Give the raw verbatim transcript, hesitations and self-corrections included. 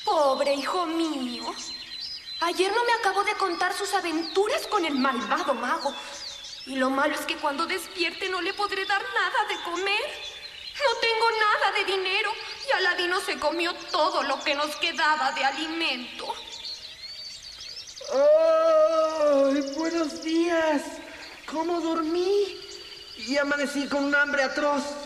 Pobre hijo mío. Ayer no me acabó de contar sus aventuras con el malvado mago. Y lo malo es que cuando despierte no le podré dar nada de comer. No tengo nada de dinero y Aladino se comió todo lo que nos quedaba de alimento. ¡Ay, buenos días! ¿Cómo dormí? Y amanecí con un hambre atroz.